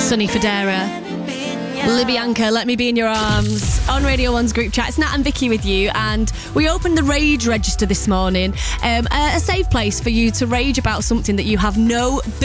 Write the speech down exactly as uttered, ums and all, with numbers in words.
Sonny Fodera. Libyanka, Let Me Be In Your Arms on Radio one's group chat. It's Nat and Vicky with you, and we opened the Rage Register this morning, um, a, a safe place for you to rage about something that you have no business